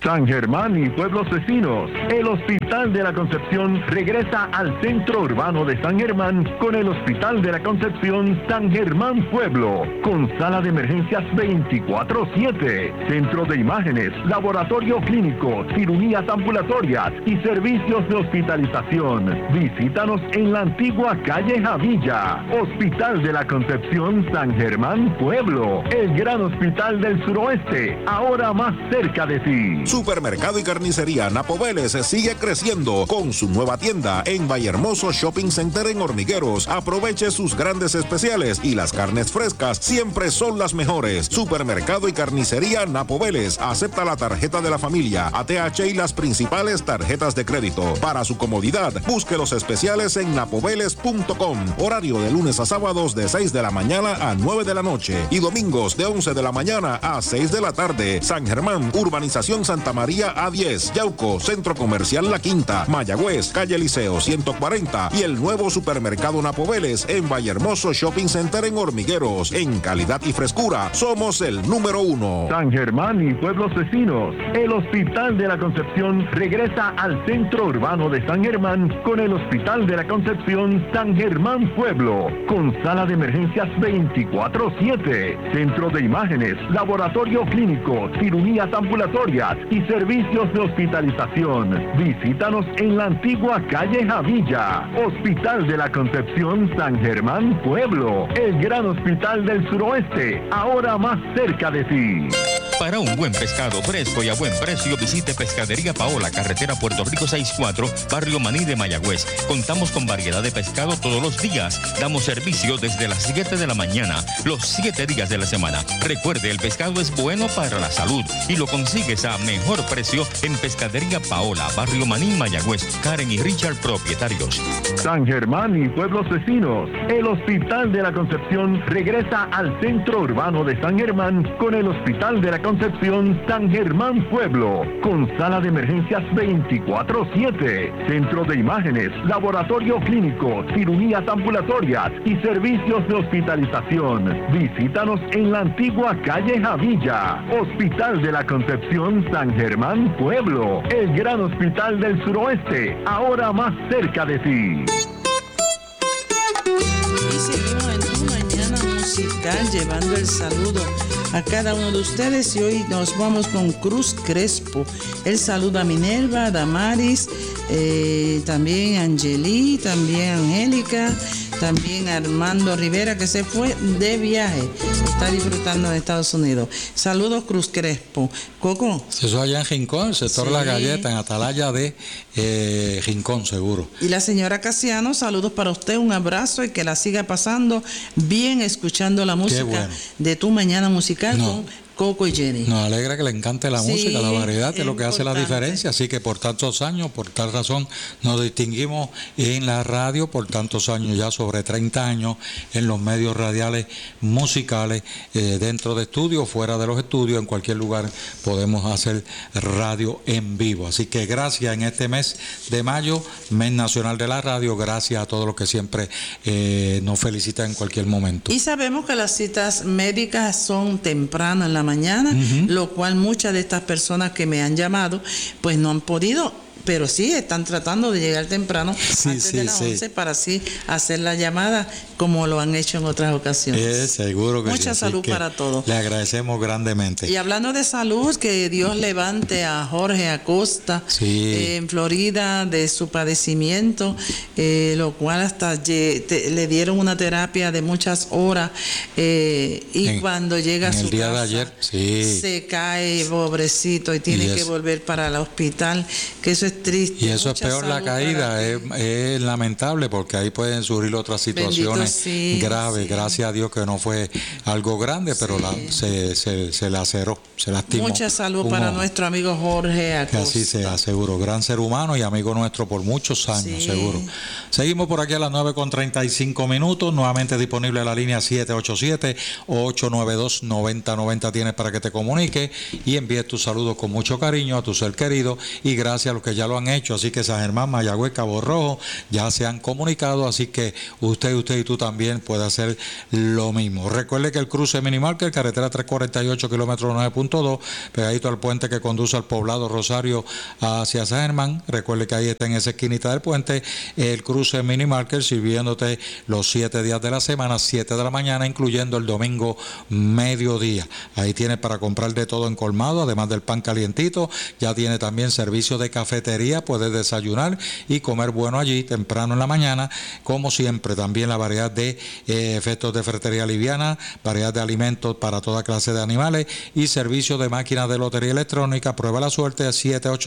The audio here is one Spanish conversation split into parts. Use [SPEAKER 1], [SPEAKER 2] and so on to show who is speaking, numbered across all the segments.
[SPEAKER 1] San Germán y pueblos vecinos, el Hospital de la Concepción regresa al centro urbano de San Germán con el Hospital de la Concepción San Germán Pueblo, con sala de emergencias 24/7, centro de imágenes, laboratorio clínico, cirugías ambulatorias y servicios de hospitalización. Visítanos en la antigua calle Javilla. Hospital de la Concepción San Germán Pueblo, el gran hospital del suroeste, ahora más cerca de ti.
[SPEAKER 2] Supermercado y carnicería Napo Vélez sigue creciendo con su nueva tienda en Vallehermoso Shopping Center en Hormigueros. Aproveche sus grandes especiales y las carnes frescas siempre son las mejores. Supermercado y carnicería Napo Vélez acepta la tarjeta de la familia, ATH y las principales tarjetas de crédito. Para su comodidad, busque los especiales en napoveles.com. Horario de lunes a sábados de 6 de la mañana a 9 de la noche y domingos de 11 de la mañana a 6 de la tarde. San Germán, Urbanización Santa María A10, Yauco, Centro Comercial La Quinta, Mayagüez, Calle Liceo 140 y el nuevo supermercado Napo Vélez en Vallehermoso Shopping Center en Hormigueros. En calidad y frescura, somos el número 1.
[SPEAKER 1] San Germán y pueblos vecinos, el Hospital de la Concepción regresa al centro urbano de San Germán con el Hospital de la Concepción San Germán Pueblo, con sala de emergencias 24/7, centro de imágenes, laboratorio clínico, cirugías ambulatorias y servicios de hospitalización. Visítanos en la antigua calle Javilla. Hospital de la Concepción San Germán Pueblo, el gran hospital del suroeste, ahora más cerca de ti.
[SPEAKER 3] Para un buen pescado fresco y a buen precio, visite Pescadería Paola, carretera Puerto Rico 64, Barrio Maní de Mayagüez. Contamos con variedad de pescado todos los días. Damos servicio desde las 7 de la mañana, los 7 días de la semana. Recuerde, el pescado es bueno para la salud y lo consigues a mejor precio en Pescadería Paola, Barrio Maní, Mayagüez. Karen y Richard, propietarios.
[SPEAKER 1] San Germán y pueblos vecinos, el Hospital de la Concepción regresa al centro urbano de San Germán con el Hospital de la Concepción San Germán Pueblo, con sala de emergencias 24/7, centro de imágenes, laboratorio clínico, cirugías ambulatorias y servicios de hospitalización. Visítanos en la antigua calle Javilla. Hospital de la Concepción San Germán Pueblo, el gran hospital del suroeste, ahora más cerca de ti.
[SPEAKER 4] Y seguimos en Tu Mañana Musical, llevando el saludo a cada uno de ustedes, y hoy nos vamos con Cruz Crespo. Él saluda a Minerva, a Damaris, también a Angeli, también a Angélica, también a Armando Rivera, que se fue de viaje, está disfrutando en Estados Unidos. Saludos, Cruz Crespo. Coco.
[SPEAKER 5] Eso allá en Rincón, sector sí. La Galleta, en Atalaya de Rincón, seguro.
[SPEAKER 4] Y la señora Casiano, saludos para usted, un abrazo y que la siga pasando bien escuchando la música de Tu Mañana Musical con Coco y Jenny.
[SPEAKER 5] Nos alegra que le encante la música, la variedad, es lo que hace la diferencia. Así que por tantos años, por tal razón, nos distinguimos en la radio, por tantos años, ya sobre 30 años, en los medios radiales musicales, dentro de estudios, fuera de los estudios, en cualquier lugar podemos hacer radio en vivo. Así que gracias en este mes de mayo, mes nacional de la radio, gracias a todos los que siempre nos felicitan en cualquier momento.
[SPEAKER 4] Y sabemos que las citas médicas son temprano en la mañana, lo cual muchas de estas personas que me han llamado pues no han podido, pero sí están tratando de llegar temprano antes de las 11 para así hacer la llamada como lo han hecho en otras ocasiones.
[SPEAKER 5] Seguro que
[SPEAKER 4] mucha salud para todos.
[SPEAKER 5] Le agradecemos grandemente.
[SPEAKER 4] Y hablando de salud, que Dios levante a Jorge Acosta en Florida de su padecimiento, lo cual hasta le dieron una terapia de muchas horas cuando llega a su
[SPEAKER 5] día
[SPEAKER 4] casa
[SPEAKER 5] de ayer,
[SPEAKER 4] se cae pobrecito y tiene que volver para el hospital, que eso es triste.
[SPEAKER 5] Y eso es peor, la caída es lamentable porque ahí pueden surgir otras situaciones graves. Gracias a Dios que no fue algo grande, pero se laceró, se lastimó.
[SPEAKER 4] Mucha salud para nuestro amigo Jorge Acosta.
[SPEAKER 5] Que así sea, seguro. Gran ser humano y amigo nuestro por muchos años, seguro. Seguimos por aquí a las 9:35. Nuevamente disponible la línea 787-892-9090. Tienes para que te comuniques y envíes tus saludos con mucho cariño a tu ser querido. Y gracias a los que ya ya lo han hecho, así que San Germán, Mayagüez, Cabo Rojo ya se han comunicado, así que usted y tú también puede hacer lo mismo. Recuerde que el cruce Minimarket, carretera 348, kilómetro 9.2, pegadito al puente que conduce al poblado Rosario hacia San Germán. Recuerde que ahí está en esa esquinita del puente el cruce Minimarket, sirviéndote los 7 días de la semana, 7 de la mañana, incluyendo el domingo mediodía. Ahí tienes para comprar de todo en colmado, además del pan calientito. Ya tiene también servicio de cafetería, puedes desayunar y comer bueno allí temprano en la mañana, como siempre. También la variedad de efectos de ferretería liviana, variedad de alimentos para toda clase de animales y servicio de máquinas de lotería electrónica. Prueba la suerte a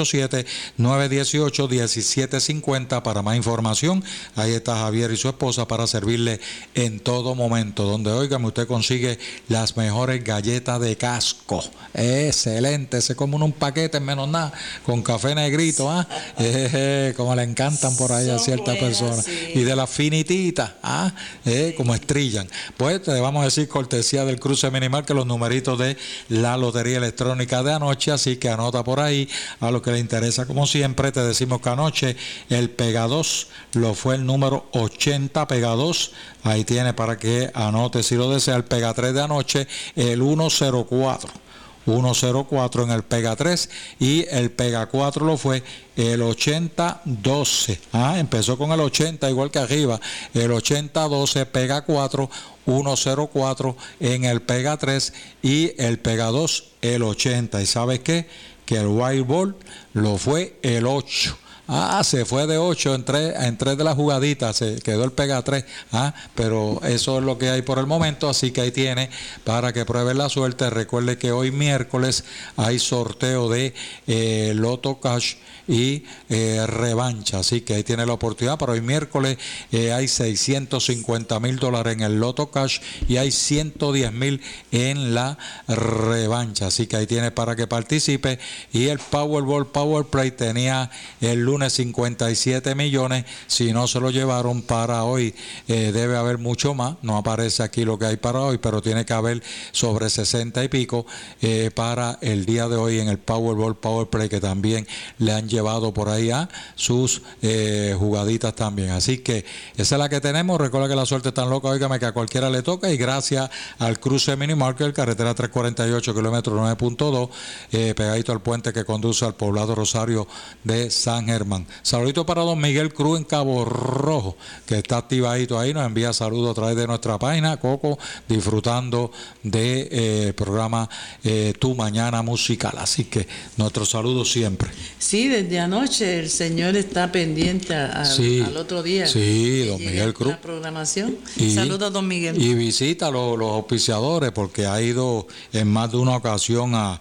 [SPEAKER 5] 787-918-1750 para más información. Ahí está Javier y su esposa para servirle en todo momento, donde, óigame, usted consigue las mejores galletas de Casco. Excelente, se come un paquete en menos nada, con café negrito, como le encantan por ahí a ciertas personas. Sí. Y de las finititas, como estrillan. Pues te vamos a decir, cortesía del cruce Minimal, que los numeritos de la lotería electrónica de anoche, así que anota por ahí a lo que le interesa. Como siempre, te decimos que anoche el Pega 2 lo fue el número 80, Pega 2. Ahí tiene para que anote si lo desea. El Pega 3 de anoche, el 104 en el Pega 3, y el Pega 4 lo fue el 80-12. Empezó con el 80 igual que arriba, el 80-12, Pega 4, 104 en el Pega 3, y el Pega 2 el 80. ¿Y sabes qué? Que el Wild Ball lo fue el 8. Se fue de 8 en 3 de las jugaditas, se quedó el Pega 3, pero eso es lo que hay por el momento, así que ahí tiene para que pruebe la suerte. Recuerde que hoy miércoles hay sorteo de Loto Cash y revancha, así que ahí tiene la oportunidad. Para hoy miércoles hay $650,000 en el Loto Cash y hay $110,000 en la revancha, así que ahí tiene para que participe. Y el Powerball Powerplay tenía el lunes 57 millones, si no se lo llevaron para hoy, debe haber mucho más, no aparece aquí lo que hay para hoy, pero tiene que haber sobre 60 y pico para el día de hoy en el Powerball Powerplay, que también le han llevado por ahí a sus jugaditas también, así que esa es la que tenemos. Recuerda que la suerte es tan loca, óigame, que a cualquiera le toca, y gracias al cruce Minimarket, carretera 348, kilómetro 9.2, pegadito al puente que conduce al poblado Rosario de San Germán. Saludito para don Miguel Cruz en Cabo Rojo, que está activadito ahí, nos envía saludos a través de nuestra página, Coco, disfrutando de programa Tu Mañana Musical, así que nuestros saludos siempre.
[SPEAKER 4] Sí, desde anoche el señor está pendiente al otro día.
[SPEAKER 5] Sí, don Miguel Cruz.
[SPEAKER 4] La programación. Saludos a don Miguel.
[SPEAKER 5] Y visita a los auspiciadores, porque ha ido en más de una ocasión a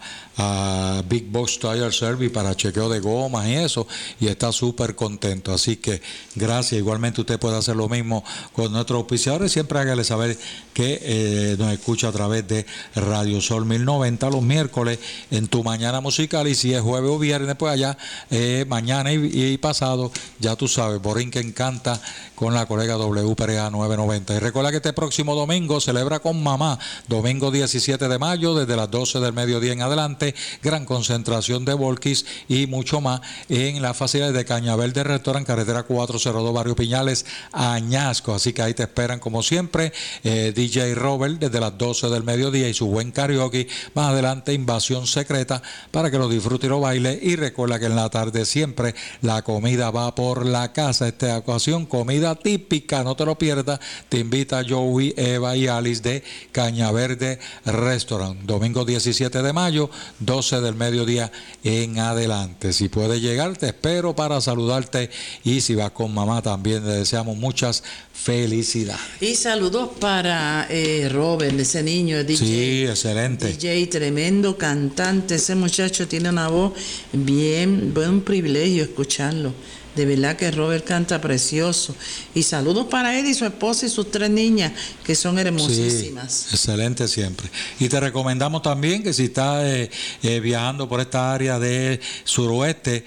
[SPEAKER 5] Big Box Tire Service para chequeo de gomas y eso, y está súper contento, así que gracias. Igualmente usted puede hacer lo mismo con nuestros auspiciadores. Siempre hágale saber que nos escucha a través de Radio Sol 1090 los miércoles en Tu Mañana Musical, y si es jueves o viernes, pues allá mañana y pasado, ya tú sabes, Borinquen canta con la colega WPRA 990. Y recuerda que este próximo domingo celebra con mamá, domingo 17 de mayo, desde las 12 del mediodía en adelante, gran concentración de volquis y mucho más en la facilidad de Cañaverde Restaurant, carretera 402, Barrio Piñales, Añasco. Así que ahí te esperan como siempre, DJ Robert desde las 12 del mediodía y su buen karaoke. Más adelante, Invasión Secreta, para que lo disfrute y lo baile. Y recuerda que en la tarde siempre la comida va por la casa. Esta ocasión, comida típica, no te lo pierdas. Te invita Joey, Eva y Alice de Cañaverde Restaurant, domingo 17 de mayo, 12 del mediodía en adelante. Si puedes llegar, te espero para saludarte, y si vas con mamá también le deseamos muchas felicidades. Y
[SPEAKER 4] saludos para Robert, ese niño, DJ.
[SPEAKER 5] Sí, excelente.
[SPEAKER 4] DJ, tremendo cantante, ese muchacho tiene una voz bien, buen privilegio escucharlo. De verdad que Robert canta precioso. Y saludos para él y su esposa y sus 3 niñas, que son hermosísimas.
[SPEAKER 5] Sí, excelente siempre. Y te recomendamos también que si estás viajando por esta área del suroeste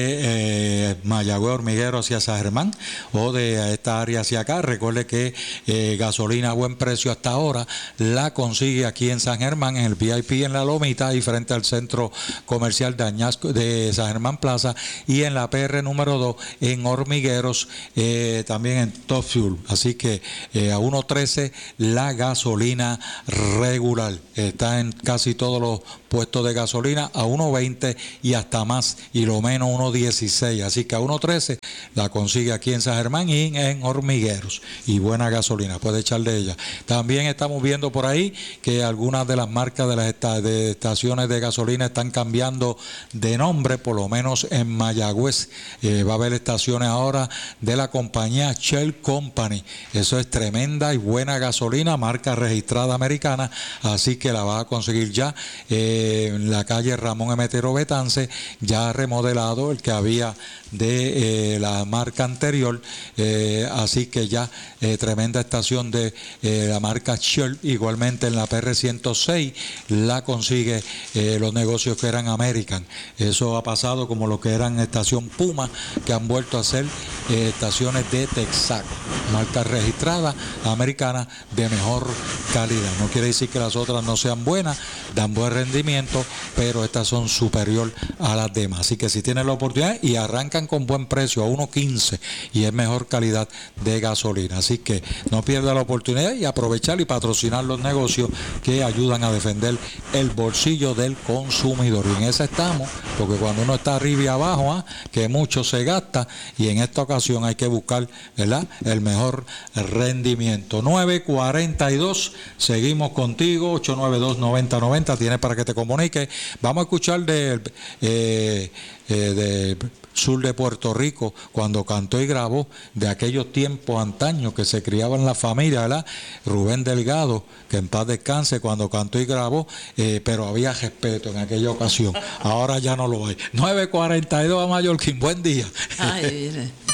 [SPEAKER 5] de Mayagüez, Hormiguero hacia San Germán, o de esta área hacia acá, recuerde que gasolina a buen precio hasta ahora la consigue aquí en San Germán, en el VIP en La Lomita y frente al centro comercial de San Germán Plaza, y en la PR número 2 en Hormigueros, también en Top Fuel. Así que a 1.13 la gasolina regular. Está en casi todos los puestos de gasolina a 1.20 y hasta más, y lo menos 1.16. Así que a 1.13 la consigue aquí en San Germán y en Hormigueros. Y buena gasolina, puede echar de ella. También estamos viendo por ahí que algunas de las marcas de las estaciones de gasolina están cambiando de nombre, por lo menos en Mayagüez. Va a haber estaciones ahora de la compañía Shell Company. Eso es tremenda y buena gasolina, marca registrada americana, así que la vas a conseguir ya en la calle Ramón Emetero Betance, ya remodelado el que había de la marca anterior, así que ya tremenda estación de la marca Shell. Igualmente en la PR 106 la consigue los negocios que eran American. Eso ha pasado como lo que eran estación Puma, que han vuelto a ser estaciones de Texaco, marca registrada americana de mejor calidad. No quiere decir que las otras no sean buenas, dan buen rendimiento, pero estas son superior a las demás. Así que si tienen la oportunidad, y arrancan con buen precio a 1.15 y es mejor calidad de gasolina. Así que no pierda la oportunidad y aprovechar y patrocinar los negocios que ayudan a defender el bolsillo del consumidor. Y en esa estamos, porque cuando uno está arriba y abajo, que mucho se gasta, y en esta ocasión hay que buscar, ¿verdad?, el mejor rendimiento. 9:42, seguimos contigo, 892-9090, tienes para que te comuniques. Vamos a escuchar de sur de Puerto Rico, cuando cantó y grabó, de aquellos tiempos antaños que se criaban la familia, ¿verdad? Rubén Delgado, que en paz descanse, cuando cantó y grabó, pero había respeto en aquella ocasión. Ahora ya no lo hay. 9:42 a Mallorquín, buen día.
[SPEAKER 4] Ay, mire.